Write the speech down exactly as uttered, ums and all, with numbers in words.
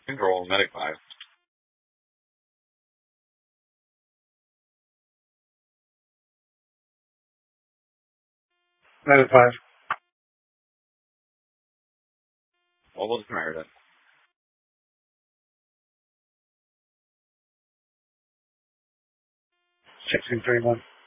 Roll medic five. Medic five. What was Meredith? Sixteen three one.